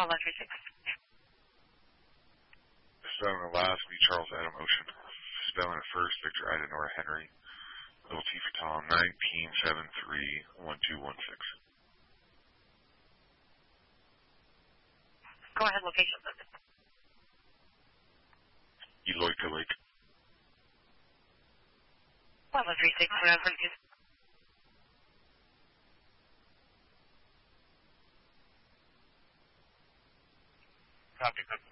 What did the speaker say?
1136. Spelling the last, B. Charles Adam Ocean. Spelling it first, Victor Ida Nora Henry. Little T for Tom, 1973-1216. Go ahead, location. Eloika Lake. 1136, remember you. Copy,